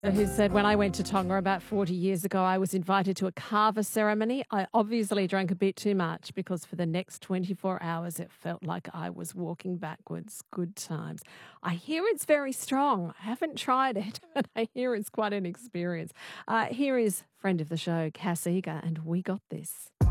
Who said, when I went to Tonga about 40 years ago, I was invited to a kava ceremony. I obviously drank a bit too much because for the next 24 hours, it felt like I was walking backwards. Good times. I hear it's very strong. I haven't tried it, but I hear it's quite an experience. Here is friend of the show, Cass Eager, and we got this.